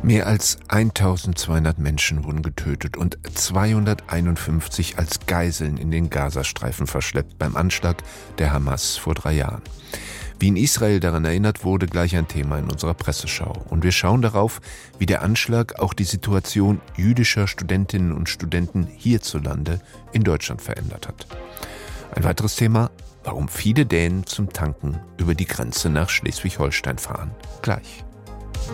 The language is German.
Mehr als 1200 Menschen wurden getötet und 251 als Geiseln in den Gazastreifen verschleppt beim Anschlag der Hamas vor 3 Jahren. Wie in Israel daran erinnert wurde, gleich ein Thema in unserer Presseschau. Und wir schauen darauf, wie der Anschlag auch die Situation jüdischer Studentinnen und Studenten hierzulande in Deutschland verändert hat. Ein weiteres Thema: warum viele Dänen zum Tanken über die Grenze nach Schleswig-Holstein fahren. Gleich.